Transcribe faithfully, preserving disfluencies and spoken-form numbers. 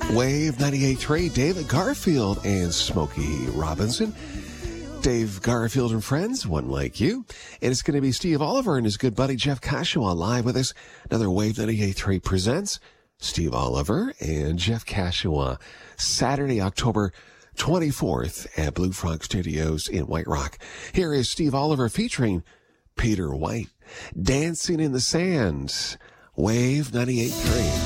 Wave ninety-eight point three, David Garfield and Smokey Robinson. Dave Garfield and friends, one like you. And it's going to be Steve Oliver and his good buddy Jeff Kashua live with us. Another Wave ninety-eight point three presents Steve Oliver and Jeff Kashua. Saturday, October twenty-fourth at Blue Frog Studios in White Rock. Here is Steve Oliver featuring Peter White. Dancing in the Sand. Wave ninety-eight point three.